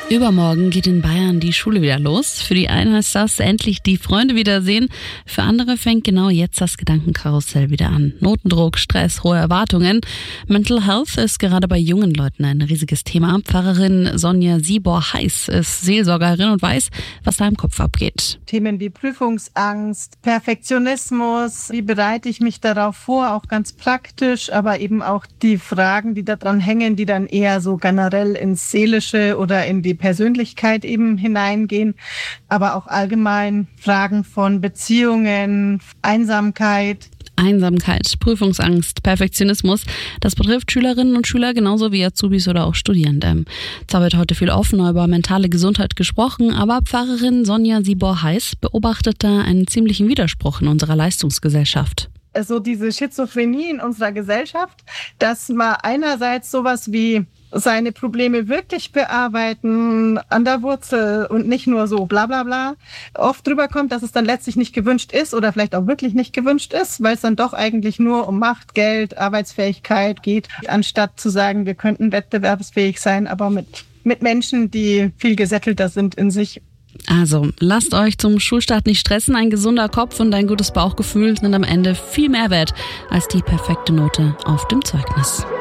Übermorgen geht in Bayern die Schule wieder los. Für die einen heißt das endlich die Freunde wiedersehen. Für andere fängt genau jetzt das Gedankenkarussell wieder an. Notendruck, Stress, hohe Erwartungen. Mental Health ist gerade bei jungen Leuten ein riesiges Thema. Pfarrerin Sonja Siebor-Heiß ist Seelsorgerin und weiß, was da im Kopf abgeht. Themen wie Prüfungsangst, Perfektionismus, wie bereite ich mich darauf vor, auch ganz praktisch, aber eben auch die Fragen, die da dran hängen, die dann eher so generell ins Seelische oder in die Persönlichkeit eben hineingehen, aber auch allgemein Fragen von Beziehungen, Einsamkeit, Prüfungsangst, Perfektionismus, das betrifft Schülerinnen und Schüler genauso wie Azubis oder auch Studierende. Zwar wird heute viel offener über mentale Gesundheit gesprochen, aber Pfarrerin Sonja Siebor-Heiß beobachtet da einen ziemlichen Widerspruch in unserer Leistungsgesellschaft. Also diese Schizophrenie in unserer Gesellschaft, dass man einerseits sowas wie seine Probleme wirklich bearbeiten an der Wurzel und nicht nur so bla bla bla, oft drüber kommt, dass es dann letztlich nicht gewünscht ist oder vielleicht auch wirklich nicht gewünscht ist, weil es dann doch eigentlich nur um Macht, Geld, Arbeitsfähigkeit geht, anstatt zu sagen, wir könnten wettbewerbsfähig sein, aber mit Menschen, die viel gesättelter sind in sich. Also, lasst euch zum Schulstart nicht stressen. Ein gesunder Kopf und ein gutes Bauchgefühl sind am Ende viel mehr wert als die perfekte Note auf dem Zeugnis.